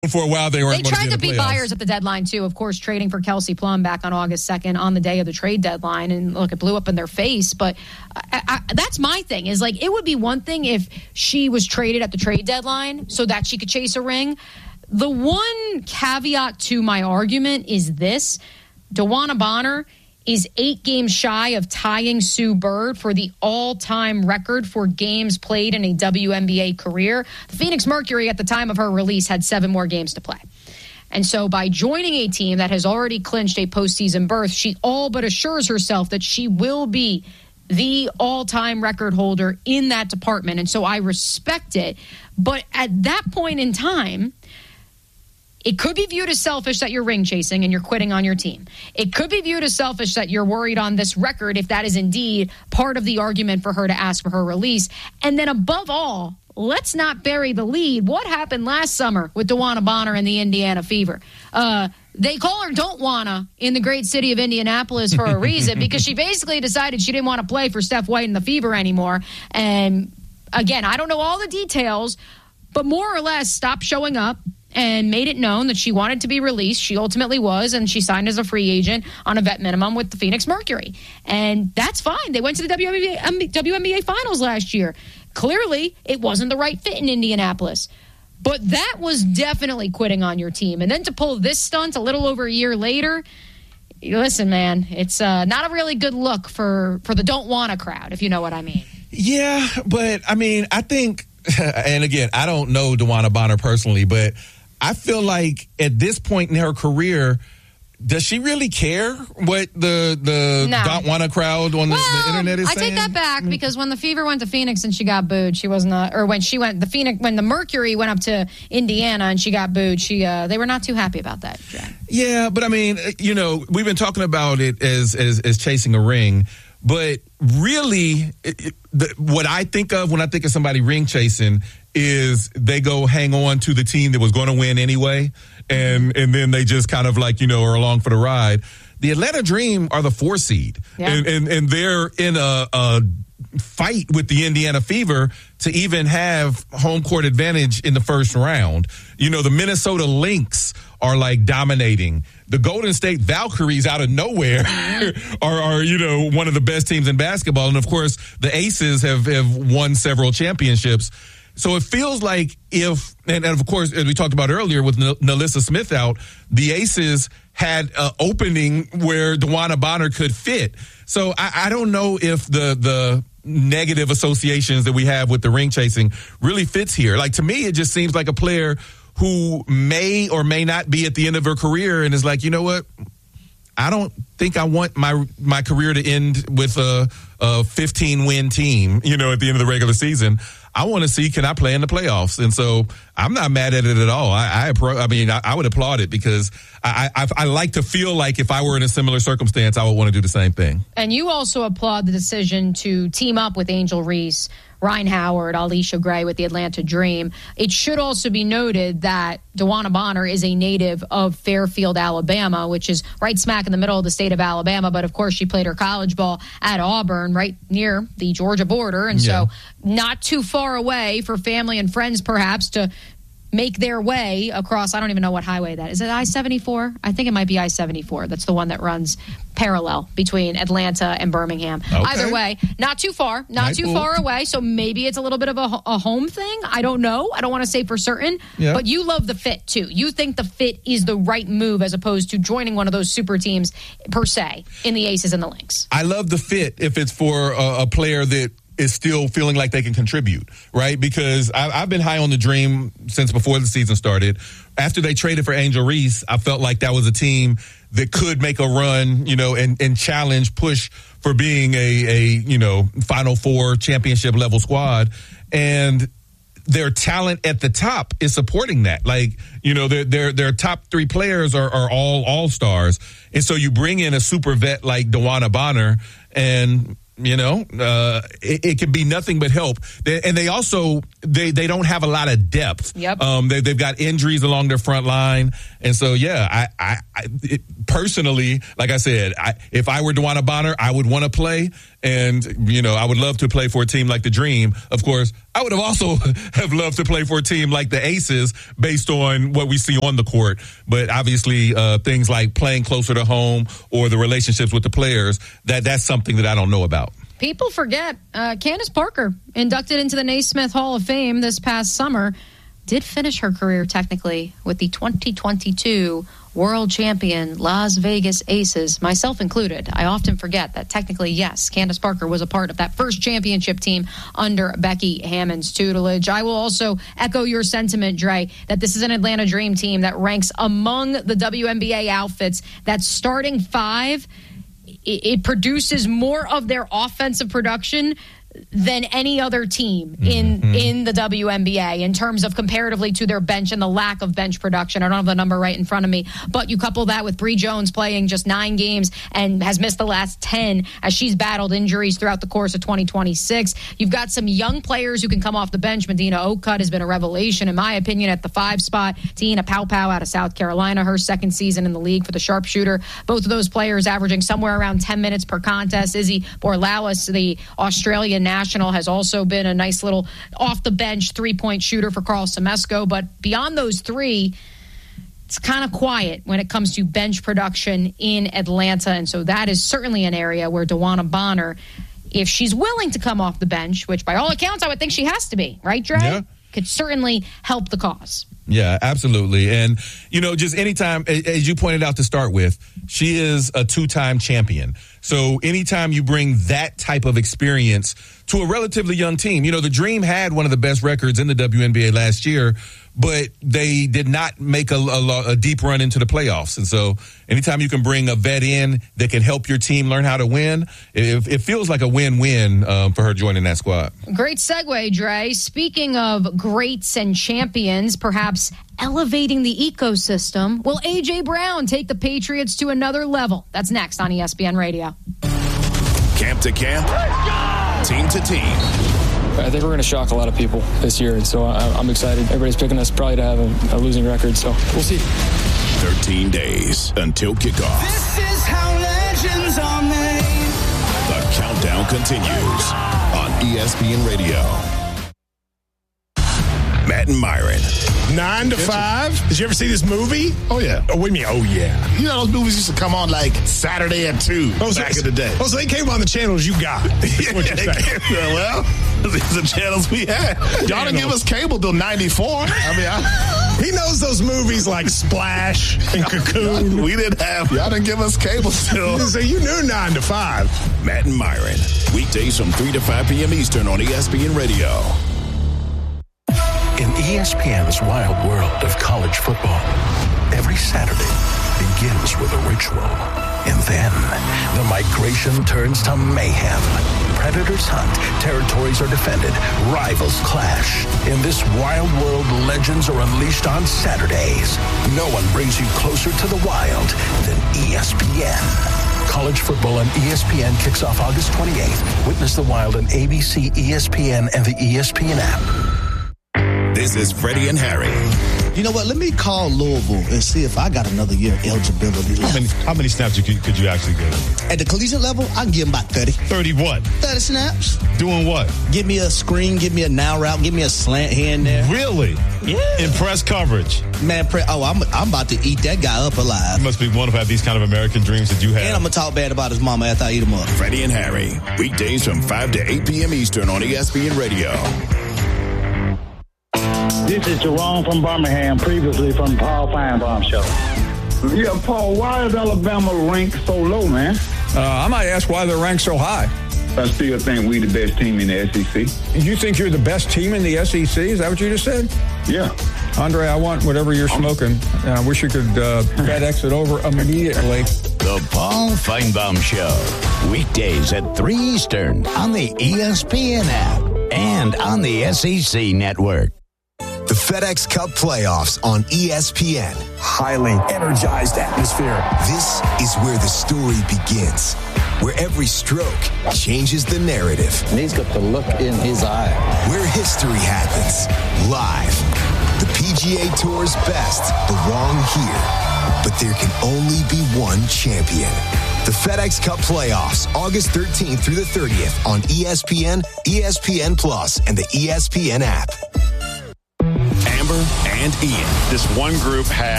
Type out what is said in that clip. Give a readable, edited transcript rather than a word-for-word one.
For a while, they tried to be buyers at the deadline, too, of course, trading for Kelsey Plum back on August 2nd on the day of the trade deadline. And look, it blew up in their face. But that's my thing, is like, it would be one thing if she was traded at the trade deadline so that she could chase a ring. The one caveat to my argument is this: DeWanna Bonner is 8 games shy of tying Sue Bird for the all-time record for games played in a WNBA career. The Phoenix Mercury, at the time of her release, had 7 more games to play. And so by joining a team that has already clinched a postseason berth, she all but assures herself that she will be the all-time record holder in that department. And so I respect it. But at that point in time, it could be viewed as selfish that you're ring chasing and you're quitting on your team. It could be viewed as selfish that you're worried on this record, if that is indeed part of the argument for her to ask for her release. And then above all, let's not bury the lead. What happened last summer with DeWanna Bonner and the Indiana Fever? They call her Don't Wanna in the great city of Indianapolis for a reason, because she basically decided she didn't want to play for Steph White and the Fever anymore. And again, I don't know all the details, but more or less stopped showing up and made it known that she wanted to be released. She ultimately was, and she signed as a free agent on a vet minimum with the Phoenix Mercury. And that's fine. They went to the WNBA Finals last year. Clearly, it wasn't the right fit in Indianapolis. But that was definitely quitting on your team. And then to pull this stunt a little over a year later, listen, man, it's not a really good look for the Don't Wanna crowd, if you know what I mean. Yeah, but, I mean, I think, and again, I don't know DeWanna Bonner personally, but I feel like at this point in her career, does she really care what the Don't Wanna crowd on the internet is saying? I take that back, because when the Fever went to Phoenix and she got booed, she was not, or when the Mercury went up to Indiana and she got booed, they were not too happy about that. Yeah, but I mean, we've been talking about it as chasing a ring, but really, what I think of when I think of somebody ring chasing is they go hang on to the team that was going to win anyway, and then they just kind of like, are along for the ride. The Atlanta Dream are the 4 seed, and they're in a fight with the Indiana Fever to even have home court advantage in the first round. The Minnesota Lynx are like dominating. The Golden State Valkyries out of nowhere are one of the best teams in basketball. And of course, the Aces have won several championships. So it feels like and of course, as we talked about earlier with NaLyssa Smith out, the Aces had an opening where DeWanna Bonner could fit. So I don't know if the negative associations that we have with the ring chasing really fits here. Like, to me, it just seems like a player who may or may not be at the end of her career and is like, you know what? I don't think I want my career to end with a 15-win team, at the end of the regular season. I want to see, can I play in the playoffs? And so I'm not mad at it at all. I would applaud it, because I like to feel like if I were in a similar circumstance, I would want to do the same thing. And you also applaud the decision to team up with Angel Reese, Ryan Howard, Alicia Gray with the Atlanta Dream. It should also be noted that DeWanna Bonner is a native of Fairfield, Alabama, which is right smack in the middle of the state of Alabama. But, of course, she played her college ball at Auburn, right near the Georgia border. And so not too far away for family and friends, perhaps, to make their way across. I don't even know what highway that is. Is it I-74? I think it might be I-74. That's the one that runs parallel between Atlanta and Birmingham. Okay. Either way, not too far, far away. So maybe it's a little bit of a home thing. I don't know. I don't want to say for certain. Yeah. But you love the fit, too. You think the fit is the right move as opposed to joining one of those super teams, per se, in the Aces and the Lynx. I love the fit if it's for a player that is still feeling like they can contribute, right? Because I've been high on the Dream since before the season started. After they traded for Angel Reese, I felt like that was a team that could make a run, and challenge, push for being a Final Four championship level squad. And their talent at the top is supporting that. Like, their top 3 players are all all-stars. And so you bring in a super vet like DeWanna Bonner, and it could be nothing but help. And they also they don't have a lot of depth. Yep. They've got injuries along their front line, and so personally, like I said, if I were DeWanna Bonner, I would want to play, and I would love to play for a team like the Dream. Of course, I would have also have loved to play for a team like the Aces, based on what we see on the court. But obviously, things like playing closer to home or the relationships with the players, that's something that I don't know about. People forget Candace Parker, inducted into the Naismith Hall of Fame this past summer, did finish her career technically with the 2022 world champion Las Vegas Aces, myself included. I often forget that technically, yes, Candace Parker was a part of that first championship team under Becky Hammond's tutelage. I will also echo your sentiment, Dre, that this is an Atlanta Dream team that ranks among the WNBA outfits that starting five, it produces more of their offensive production than any other team in the WNBA in terms of comparatively to their bench and the lack of bench production. I don't have the number right in front of me, but you couple that with Bree Jones playing just 9 games and has missed the last 10 as she's battled injuries throughout the course of 2026. You've got some young players who can come off the bench. Medina Oakcutt has been a revelation, in my opinion, at the 5 spot. Tina Paopao out of South Carolina, her second season in the league for the sharpshooter. Both of those players averaging somewhere around 10 minutes per contest. Izzy Borlaus, the Australian national, has also been a nice little off-the-bench three-point shooter for Carl Semesco. But beyond those three, it's kind of quiet when it comes to bench production in Atlanta. And so that is certainly an area where DeWanna Bonner, if she's willing to come off the bench, which by all accounts I would think she has to be, right, Dre? Yeah. Could certainly help the cause. Yeah, absolutely. And, just anytime, as you pointed out to start with, she is a 2-time champion. So anytime you bring that type of experience to a relatively young team, the Dream had one of the best records in the WNBA last year, but they did not make a deep run into the playoffs. And so anytime you can bring a vet in that can help your team learn how to win, it feels like a win-win for her joining that squad. Great segue, Dre. Speaking of greats and champions, perhaps elevating the ecosystem, will A.J. Brown take the Patriots to another level? That's next on ESPN Radio. Camp to camp, team to team. I think we're going to shock a lot of people this year, and so I'm excited. Everybody's picking us probably to have a losing record, so we'll see. 13 days until kickoff. This is how legends are made. The countdown continues on ESPN Radio. Matt and Myron. 9 to 5. Did you ever see this movie? Oh, yeah. Oh, what do you mean, oh, yeah? Those movies used to come on like Saturday at 2 back in the day. Oh, so they came on the channels you got. Yeah, what you're saying. Well, these are the channels we had. Y'all didn't give us cable till 94. He knows those movies like Splash and Cocoon. We didn't have. Y'all didn't give us cable still. So you knew 9 to 5. Matt and Myron. Weekdays from 3 to 5 p.m. Eastern on ESPN Radio. In ESPN's wild world of college football, every Saturday begins with a ritual. And then the migration turns to mayhem. Predators hunt, territories are defended, rivals clash. In this wild world, legends are unleashed on Saturdays. No one brings you closer to the wild than ESPN. College football on ESPN kicks off August 28th. Witness the wild on ABC, ESPN, and the ESPN app. This is Freddie and Harry. You know what? Let me call Louisville and see if I got another year eligibility left. How many snaps could you actually get? At the collegiate level, I can give them about 30. 30 what? 30 snaps. Doing what? Give me a screen, give me a now route, give me a slant here and there. Really? Yeah. In press coverage? Man, I'm about to eat that guy up alive. It must be wonderful to have these kind of American dreams that you have. And I'm going to talk bad about his mama after I eat him up. Freddie and Harry. Weekdays from 5 to 8 p.m. Eastern on ESPN Radio. This is Jerome from Birmingham, previously from the Paul Feinbaum Show. Yeah, Paul, why is Alabama ranked so low, man? I might ask why they're ranked so high. I still think we the best team in the SEC. You think you're the best team in the SEC? Is that what you just said? Yeah. Andre, I want whatever you're smoking. And I wish you could FedEx it over immediately. The Paul Feinbaum Show. Weekdays at 3 Eastern on the ESPN app and on the SEC network. The FedEx Cup playoffs on ESPN. Highly energized atmosphere. This is where the story begins. where every stroke changes the narrative. And he's got the look in his eye. Where history happens, live. The PGA Tour's best belong here, but there can only be one champion. The FedEx Cup Playoffs, August 13th through the 30th on ESPN, ESPN Plus, and the ESPN app. Amber and Ian. This one group has